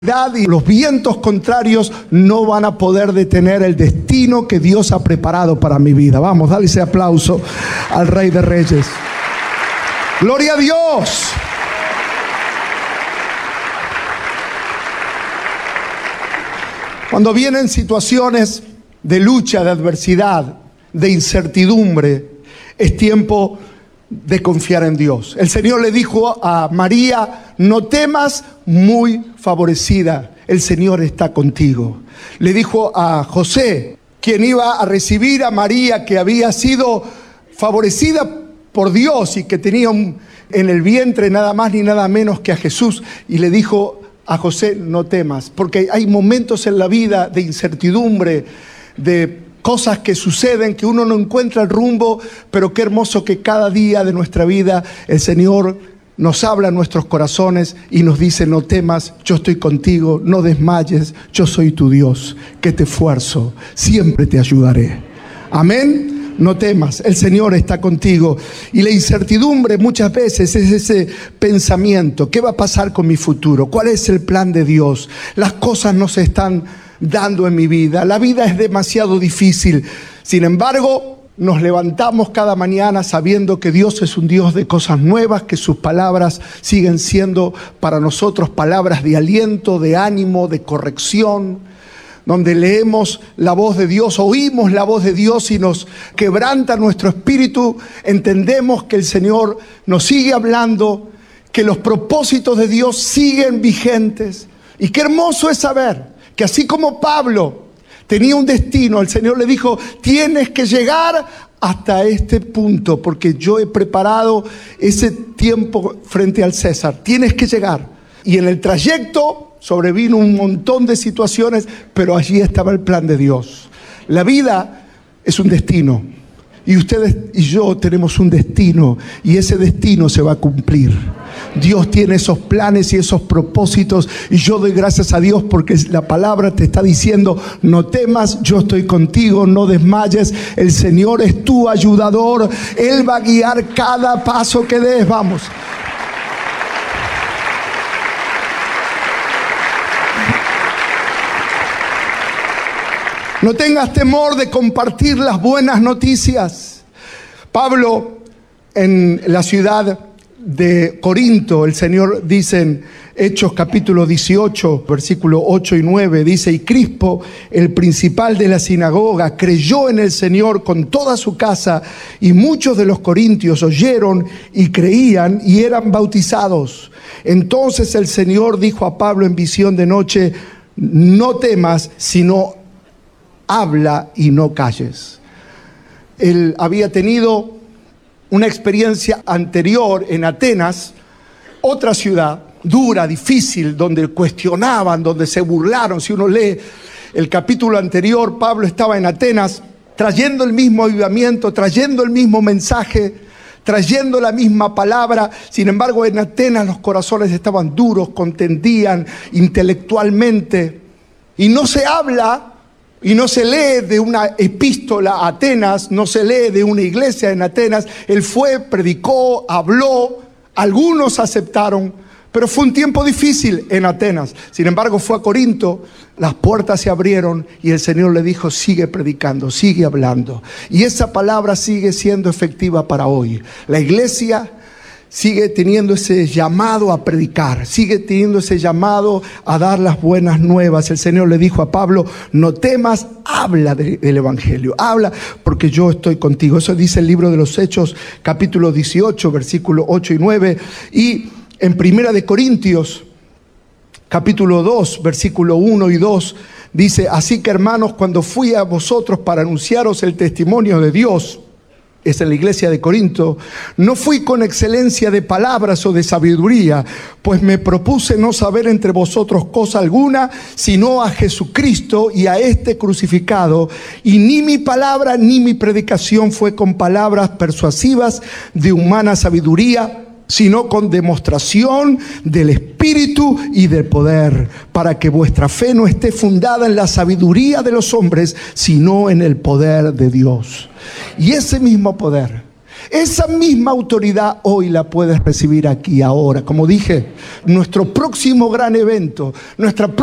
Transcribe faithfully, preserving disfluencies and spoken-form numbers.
Y los vientos contrarios no van a poder detener el destino que Dios ha preparado para mi vida. Vamos, dale ese aplauso al Rey de Reyes. ¡Gloria a Dios! Cuando vienen situaciones de lucha, de adversidad, de incertidumbre, es tiempo de confiar en Dios. El Señor le dijo a María: no temas, muy favorecida, el Señor está contigo. Le dijo a José, quien iba a recibir a María, que había sido favorecida por Dios y que tenía un, en el vientre nada más ni nada menos que a Jesús, y le dijo a José: no temas, porque hay momentos en la vida de incertidumbre, de cosas que suceden, que uno no encuentra el rumbo, pero qué hermoso que cada día de nuestra vida el Señor nos habla a nuestros corazones y nos dice: no temas, yo estoy contigo, no desmayes, yo soy tu Dios, que te esfuerzo, siempre te ayudaré. Amén. No temas, el Señor está contigo. Y la incertidumbre muchas veces es ese pensamiento: ¿qué va a pasar con mi futuro? ¿Cuál es el plan de Dios? Las cosas no se están dando en mi vida, la vida es demasiado difícil. Sin embargo, nos levantamos cada mañana sabiendo que Dios es un Dios de cosas nuevas, que sus palabras siguen siendo para nosotros palabras de aliento, de ánimo, de corrección, donde leemos la voz de Dios, oímos la voz de Dios y nos quebranta nuestro espíritu. Entendemos que el Señor nos sigue hablando, que los propósitos de Dios siguen vigentes. Y qué hermoso es saber que así como Pablo tenía un destino, el Señor le dijo: tienes que llegar hasta este punto, porque yo he preparado ese tiempo frente al César. Tienes que llegar. Y en el trayecto sobrevino un montón de situaciones, pero allí estaba el plan de Dios. La vida es un destino, y ustedes y yo tenemos un destino, y ese destino se va a cumplir. Dios tiene esos planes y esos propósitos, y yo doy gracias a Dios porque la palabra te está diciendo: no temas, yo estoy contigo, no desmayes, el Señor es tu ayudador, Él va a guiar cada paso que des. Vamos. No tengas temor de compartir las buenas noticias. Pablo, en la ciudad de Corinto, el Señor dice en Hechos capítulo dieciocho, versículo ocho y nueve, dice: y Crispo, el principal de la sinagoga, creyó en el Señor con toda su casa, y muchos de los corintios oyeron y creían y eran bautizados. Entonces el Señor dijo a Pablo en visión de noche: no temas, sino habla y no calles. Él había tenido una experiencia anterior en Atenas, otra ciudad dura, difícil, donde cuestionaban, donde se burlaron. Si uno lee el capítulo anterior, Pablo estaba en Atenas trayendo el mismo avivamiento, trayendo el mismo mensaje, trayendo la misma palabra. Sin embargo, en Atenas los corazones estaban duros, contendían intelectualmente, y no se habla y no se lee de una epístola a Atenas, no se lee de una iglesia en Atenas. Él fue, predicó, habló, algunos aceptaron, pero fue un tiempo difícil en Atenas. Sin embargo, fue a Corinto, las puertas se abrieron y el Señor le dijo: sigue predicando, sigue hablando. Y esa palabra sigue siendo efectiva para hoy. La iglesia sigue teniendo ese llamado a predicar, sigue teniendo ese llamado a dar las buenas nuevas. El Señor le dijo a Pablo: no temas, habla de, del Evangelio, habla, porque yo estoy contigo. Eso dice el libro de los Hechos, capítulo dieciocho, versículos ocho y nueve. Y en Primera de Corintios, capítulo dos, versículo uno y dos, dice: así que, hermanos, cuando fui a vosotros para anunciaros el testimonio de Dios, es en la iglesia de Corinto, no fui con excelencia de palabras o de sabiduría, pues me propuse no saber entre vosotros cosa alguna, sino a Jesucristo y a este crucificado. Y ni mi palabra ni mi predicación fue con palabras persuasivas de humana sabiduría, sino con demostración del Espíritu y del poder, para que vuestra fe no esté fundada en la sabiduría de los hombres, sino en el poder de Dios. Y ese mismo poder Esa misma autoridad hoy la puedes recibir aquí, ahora. Como dije, nuestro próximo gran evento, nuestra